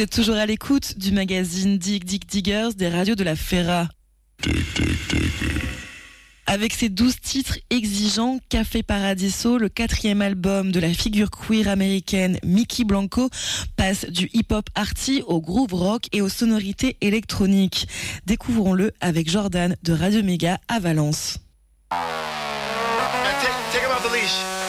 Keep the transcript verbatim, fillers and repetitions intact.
êtes toujours à l'écoute du magazine Dig Dig Diggers des radios de la Ferra. Avec ses douze titres exigeants, Café Paradiso, le quatrième album de la figure queer américaine Mickey Blanco, passe du hip-hop arty au groove rock et aux sonorités électroniques. Découvrons-le avec Jordan de Radio Méga à Valence. Take, take him off the leash.